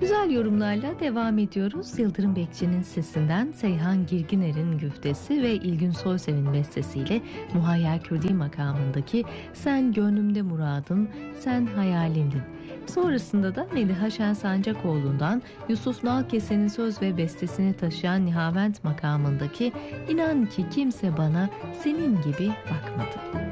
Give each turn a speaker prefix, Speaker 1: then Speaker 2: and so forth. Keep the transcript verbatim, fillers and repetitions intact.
Speaker 1: Güzel yorumlarla devam ediyoruz. Yıldırım Bekçi'nin sesinden Seyhan Girginer'in güftesi ve İlgün Soysev'in bestesiyle Muhayyer Kürdi makamındaki Sen Gönlümde Muradın, Sen Hayalimdin. Sonrasında da Meliha Şen Sancakoğlu'ndan Yusuf Nalkese'nin söz ve bestesini taşıyan Nihavent makamındaki İnan ki kimse bana senin gibi bakmadı.